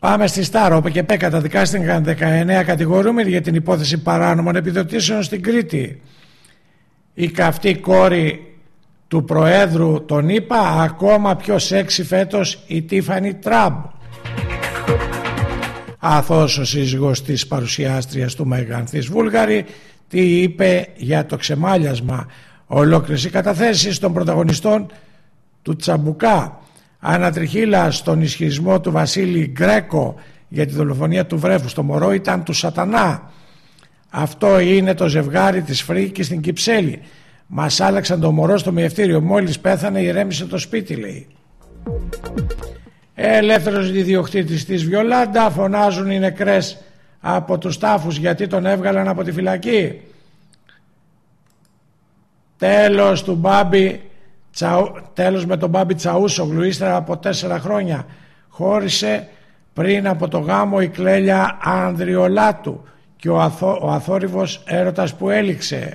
Πάμε στη Στάρο, όπου και ΠΕ καταδικάστηκαν 19 κατηγορούμενοι για την υπόθεση παράνομων επιδοτήσεων στην Κρήτη. Η καυτή κόρη του Προέδρου τον είπα, ακόμα πιο σεξι φέτος η Τίφανη Τραμπ. Αθώος ο σύζυγος της παρουσιάστριας του Μεγανθής Βούλγαρη, τι είπε για το ξεμάλιασμα. Ολόκληρες οι καταθέσεις των πρωταγωνιστών του Τσαμπουκά. Ανατριχύλα στον ισχυρισμό του Βασίλη Γκρέκο για τη δολοφονία του βρέφου στο μωρό ήταν του σατανά. Αυτό είναι το ζευγάρι της Φρίκης στην Κυψέλη. Μας άλλαξαν το μωρό στο μυευτήριο. Μόλις πέθανε ηρέμησε το σπίτι, λέει. Ελεύθερος ιδιοκτήτης της Βιολάντα, φωνάζουν οι νεκρές από τους τάφους γιατί τον έβγαλαν από τη φυλακή. Τέλος με τον Μπάμπη Τσαούσογλου, ύστερα από 4 χρόνια. Χώρισε πριν από το γάμο η Κλέλια Ανδριολάτου και ο αθόρυβος έρωτας που έληξε.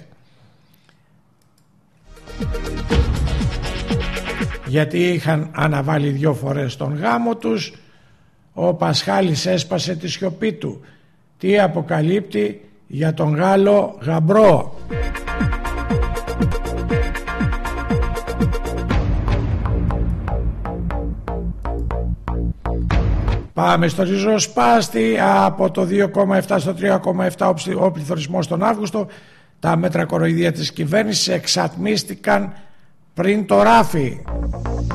Γιατί είχαν αναβάλει 2 φορές τον γάμο τους. Ο Πασχάλης έσπασε τη σιωπή του. Τι αποκαλύπτει για τον Γάλλο γαμπρό. Πάμε στο ριζοσπάστη. Από το 2,7 στο 3,7 ο πληθωρισμός τον Αύγουστο. Τα μέτρα κοροϊδία της κυβέρνησης εξατμίστηκαν πριν το ράφι.